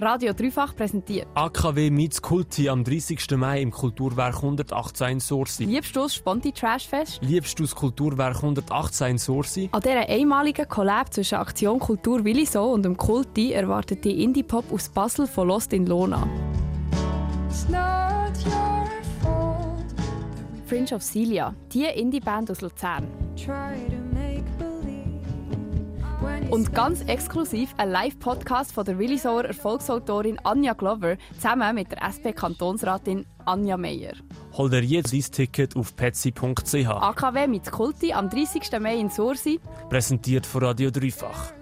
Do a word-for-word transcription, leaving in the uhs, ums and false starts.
Radio Dreifach präsentiert A K W meets Kulti am dreißigsten Mai im Kulturwerk hundertachtzehn in Sursi. Liebst du das Sponti Trash Fest? Liebst du das Kulturwerk hundertachtzehn in Sursi? An dieser einmaligen Collab zwischen Aktion Kultur Williso und dem Kulti erwartet die Indie-Pop aus Basel von Lost in Lona. Fringe of Celia, die Indie-Band aus Luzern. Und ganz exklusiv ein Live-Podcast von der Willisauer Erfolgsautorin Anja Glover zusammen mit der S P-Kantonsratin Anja Meier. Hol dir jetzt dein Ticket auf petsy punkt c h. A K W mit Kulti am dreißigsten Mai in Sursi. Präsentiert von Radio Dreifach.